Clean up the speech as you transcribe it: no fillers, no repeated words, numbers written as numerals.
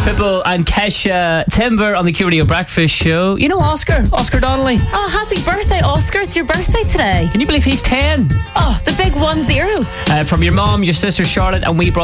Pitbull and Kesha, Timber on the Q Radio Breakfast Show. You know Oscar Donnelly. Oh, happy birthday, Oscar. It's your birthday today. Can you believe he's 10? Oh, the big 10. From your mom, your sister Charlotte, and we brought